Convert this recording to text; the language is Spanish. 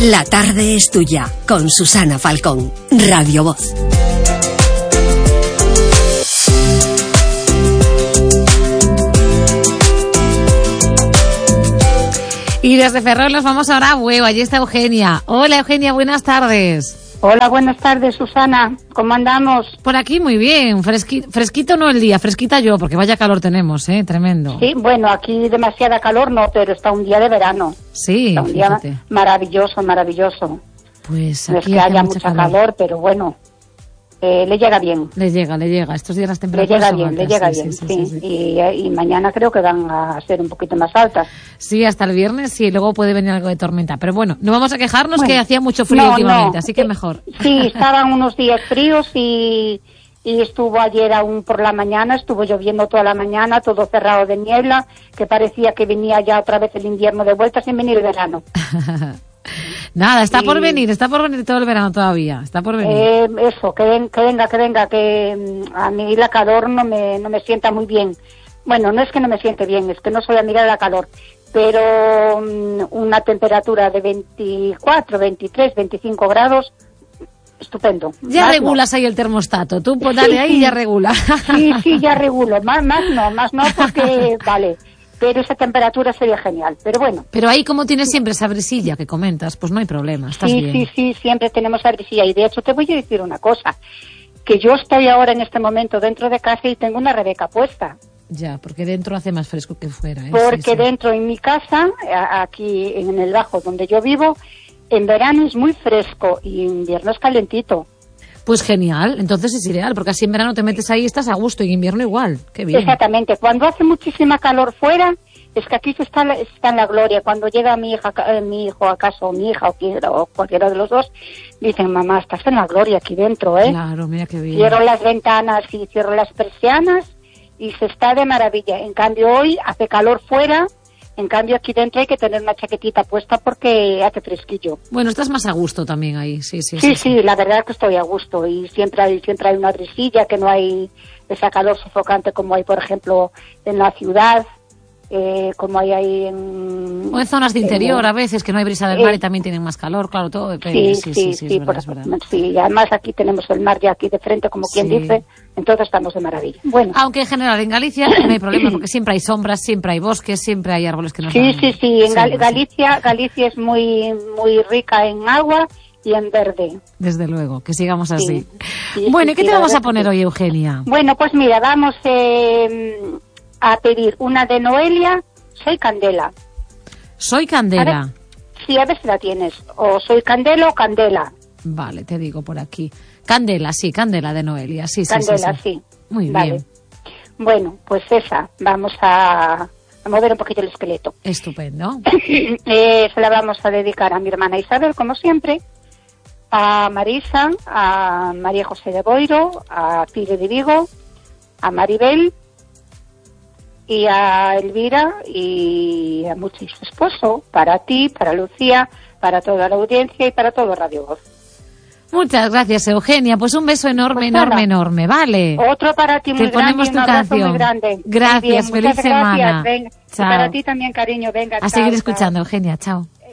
La tarde es tuya, con Susana Falcón, Radio Voz. Y desde Ferrol nos vamos ahora a Bueu. Allí está Eugenia. Hola, Eugenia, buenas tardes. Hola, buenas tardes, Susana. ¿Cómo andamos? Por aquí muy bien. Fresquito no el día, fresquita yo, porque vaya calor tenemos, tremendo. Sí, bueno, aquí demasiada calor no, pero está un día de verano. Sí, está un día maravilloso, maravilloso. Pues aquí no es que haya mucha calor, pero bueno, le llega bien. Le llega. Estos días las temperaturas le llega bien. Y mañana creo que van a ser un poquito más altas. Sí, hasta el viernes sí, luego puede venir algo de tormenta. Pero bueno, no vamos a quejarnos que hacía mucho frío últimamente, así que mejor. Sí, estaban unos días fríos y estuvo ayer aún por la mañana, estuvo lloviendo toda la mañana, todo cerrado de niebla, que parecía que venía ya otra vez el invierno de vuelta sin venir el verano. Nada, está por venir todo el verano todavía, está por venir. Eso, que venga, que a mí la calor no me sienta muy bien. Bueno, no es que no me siente bien, es que no soy amiga de la calor, pero una temperatura de 24, 23, 25 grados, estupendo. Ya más regulas no. Ahí el termostato, tú pues dale ahí y ya regula. Sí, ya regulo, más no, porque vale. Pero esa temperatura sería genial, pero bueno. Pero ahí como tienes siempre esa brisilla que comentas, pues no hay problema, estás bien. Sí, siempre tenemos esa brisilla. Y de hecho te voy a decir una cosa, que yo estoy ahora en este momento dentro de casa y tengo una Rebeca puesta. Ya, porque dentro hace más fresco que fuera. Porque dentro en mi casa, aquí en el Bajo donde yo vivo, en verano es muy fresco y en invierno es calentito. Pues genial, entonces es ideal, porque así en verano te metes ahí y estás a gusto, y en invierno igual, qué bien. Exactamente, cuando hace muchísima calor fuera, es que aquí está en la gloria. Cuando llega mi hijo a casa, o mi hija, o cualquiera de los dos, dicen, mamá, estás en la gloria aquí dentro, ¿eh? Claro, mira qué bien. Cierro las ventanas y cierro las persianas y se está de maravilla. En cambio hoy hace calor fuera. En cambio, aquí dentro hay que tener una chaquetita puesta porque hace fresquillo. Bueno, estás más a gusto también ahí, sí. Sí, la verdad es que estoy a gusto y siempre hay una brisilla, que no hay esa calor sofocante como hay, por ejemplo, en la ciudad, como hay ahí en... O en zonas de interior a veces, que no hay brisa del mar y también tienen más calor, claro, todo depende. Sí, es verdad. Sí, además aquí tenemos el mar ya aquí de frente, como quien dice, entonces estamos de maravilla. Bueno. Aunque en general en Galicia no hay problema, porque siempre hay sombras, siempre hay bosques, siempre hay árboles que nos dan... Sí, en Galicia es muy rica en agua y en verde. Desde luego, que sigamos así. Bueno, ¿y qué te vamos a poner hoy, Eugenia? Bueno, pues mira, vamos a pedir una de Noelia, Soy Candela. Soy Candela. A ver si la tienes. O Soy Candela o Candela. Vale, te digo por aquí. Candela, sí, Candela de Noelia, sí. Candela, sí. Muy vale. Bien. Bueno, pues esa, vamos a mover un poquito el esqueleto. Estupendo. Se la vamos a dedicar a mi hermana Isabel, como siempre, a Marisa, a María José de Boiro, a Pire de Vigo, a Maribel, y a Elvira y a Muchi, su esposo, para ti, para Lucía, para toda la audiencia y para todo Radio Voz. Muchas gracias, Eugenia. Pues un beso enorme, ¿vale? Otro para ti muy grande y un abrazo muy grande. Gracias, feliz semana. Venga. Para ti también, cariño, venga. A seguir escuchando, Eugenia, chao.